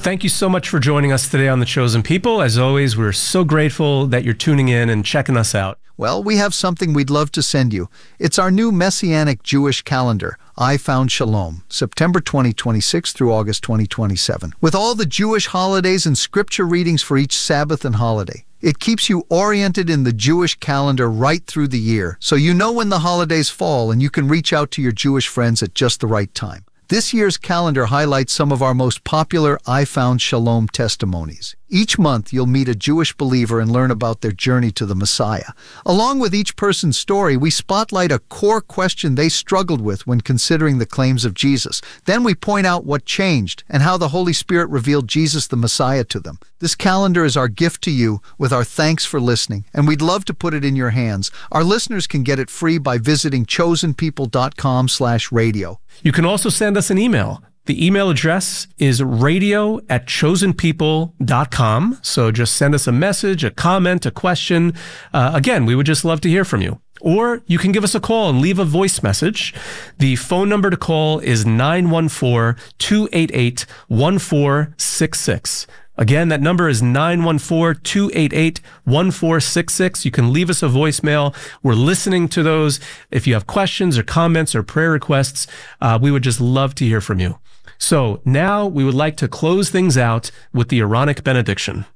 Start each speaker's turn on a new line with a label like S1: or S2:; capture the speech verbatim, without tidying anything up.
S1: Thank you so much for joining us today on The Chosen People. As always, we're so grateful that you're tuning in and checking us out.
S2: Well, we have something we'd love to send you. It's our new Messianic Jewish calendar, I Found Shalom, September twenty twenty-six through August twenty twenty-seven, with all the Jewish holidays and scripture readings for each Sabbath and holiday. It keeps you oriented in the Jewish calendar right through the year, so you know when the holidays fall and you can reach out to your Jewish friends at just the right time. This year's calendar highlights some of our most popular I Found Shalom testimonies. Each month, you'll meet a Jewish believer and learn about their journey to the Messiah. Along with each person's story, we spotlight a core question they struggled with when considering the claims of Jesus. Then we point out what changed and how the Holy Spirit revealed Jesus the Messiah to them. This calendar is our gift to you with our thanks for listening, and we'd love to put it in your hands. Our listeners can get it free by visiting chosen people dot com slash radio.
S1: You can also send us an email. The email address is radio at chosen people dot com. So just send us a message, a comment, a question. Uh, again, we would just love to hear from you. Or you can give us a call and leave a voice message. The phone number to call is nine one four, two eight eight, one four six six. Again, that number is nine one four, two eight eight, one four six six. You can leave us a voicemail. We're listening to those. If you have questions or comments or prayer requests, uh, we would just love to hear from you. So now we would like to close things out with the Aaronic benediction.